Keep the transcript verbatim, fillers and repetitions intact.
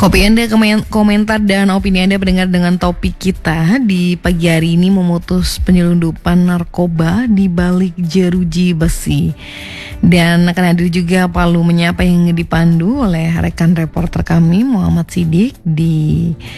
Kopi Anda, komentar dan opini Anda pendengar dengan topik kita di pagi hari ini, memutus penyelundupan narkoba di balik jeruji besi. Dan akan hadir juga Palu Menyapa yang dipandu oleh rekan reporter kami Muhammad Sidik di